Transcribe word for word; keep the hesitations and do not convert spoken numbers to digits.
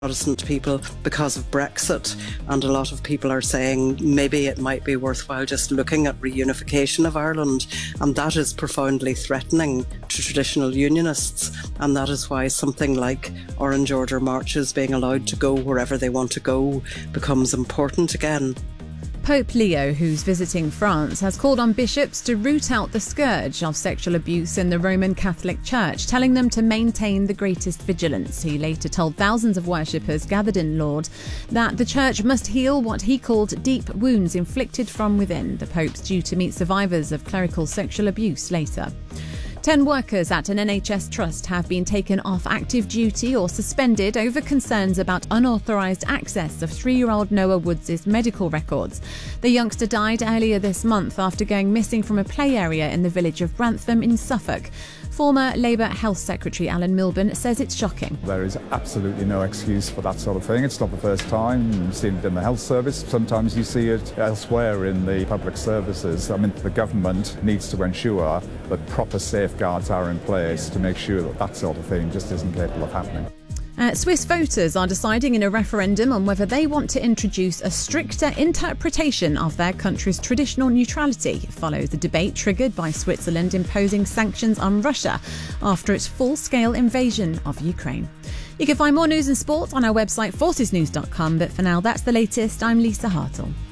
Protestant people because of Brexit, and a lot of people are saying maybe it might be worthwhile just looking at reunification of Ireland, and that is profoundly threatening to traditional unionists, and that is why something like Orange Order marches being allowed to go wherever they want to go becomes important again. Pope Leo, who's visiting France, has called on bishops to root out the scourge of sexual abuse in the Roman Catholic Church, telling them to maintain the greatest vigilance. He later told thousands of worshippers gathered in Lourdes that the Church must heal what he called deep wounds inflicted from within. The Pope's due to meet survivors of clerical sexual abuse later. Ten workers at an N H S trust have been taken off active duty or suspended over concerns about unauthorised access of three-year-old Noah Woods' medical records. The youngster died earlier this month after going missing from a play area in the village of Brantham in Suffolk. Former Labour Health Secretary Alan Milburn says it's shocking. There is absolutely no excuse for that sort of thing. It's not the first time. You've seen it in the health service. Sometimes you see it elsewhere in the public services. I mean, the government needs to ensure that proper safeguards are in place to make sure that that sort of thing just isn't capable of happening. Uh, Swiss voters are deciding in a referendum on whether they want to introduce a stricter interpretation of their country's traditional neutrality. It follows the debate triggered by Switzerland imposing sanctions on Russia after its full-scale invasion of Ukraine. You can find more news and sport on our website forces news dot com, but for now that's the latest. I'm Lisa Hartle.